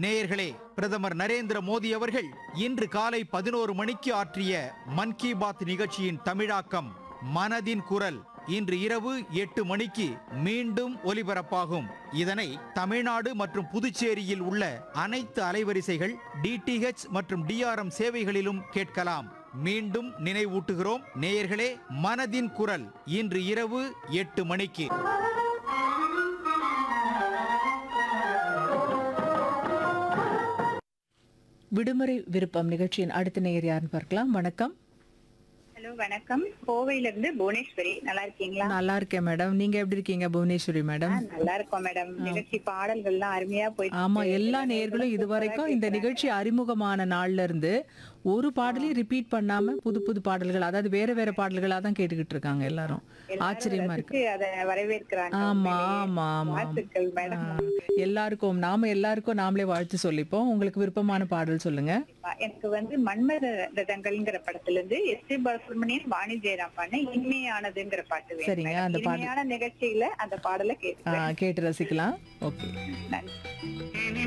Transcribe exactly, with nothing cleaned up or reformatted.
நேயர்களே, பிரதமர் நரேந்திர மோடி அவர்கள் இன்று காலை பதினோரு மணிக்கு ஆற்றிய மன் கி பாத் நிகழ்ச்சியின் தமிழாக்கம் மனதின் குரல் இன்று இரவு எட்டு மணிக்கு மீண்டும் ஒலிபரப்பாகும். இதனை தமிழ்நாடு மற்றும் புதுச்சேரியில் உள்ள அனைத்து அலைவரிசைகள் டிடிஹெச் மற்றும் டிஆர்எம் சேவைகளிலும் கேட்கலாம். மீண்டும் நினைவூட்டுகிறோம் நேயர்களே, மனதின் குரல் இன்று இரவு எட்டு மணிக்கு. விடுமுறை விருப்பம் நிகழ்ச்சியின் அடுத்த நேயர் யாருன்னு பார்க்கலாம். வணக்கம். ஹலோ, வணக்கம். கோவையில இருந்து புவனேஸ்வரி. நல்லா இருக்கீங்களா? நல்லா இருக்கேன் மேடம். நீங்க எப்படி இருக்கீங்க புவனேஸ்வரி மேடம்? நல்லா இருக்கோம் மேடம். நிகழ்ச்சி பாடல்கள்லாம் அருமையா போயிட்டு ஆமா, எல்லா நேயர்களும் இதுவரைக்கும் இந்த நிகழ்ச்சி அறிமுகமான நாள்ல இருந்து ஒரு பாடலையும் ரிப்பீட் பண்ணாம புது புது பாடல்கள், அதாவது வேற வேற பாடல்களா தான் கேட்டுக்கிட்டு இருக்காங்க எல்லாரும். ஆச்சரியமா இருக்கு. அதை வரவேற்கிறாங்க. ஆமா ஆமா ஆமா வாழ்த்துக்கள் மேடம். எல்லாருக்கும் நாம எல்லாருக்கும் நாமளே வாழ்த்து சொல்லிப்போம். உங்களுக்கு விருப்பமான பாடல் சொல்லுங்க. எனக்கு வந்து மன்மத ரதங்கள்ங்கிற படத்துல இருந்து எஸ் பி பாலசுப்ரமணியன், வாணி ஜெயராம் பண்ண இனிமையானதுங்கிற பாட்டு வேணும். சரிங்க, அந்த பாடல் இனிமையான நிகழ்ச்சியில அந்த பாடலை கேட்டு கேட்டு ரசிக்கலாம். ஓகே, நன்றி.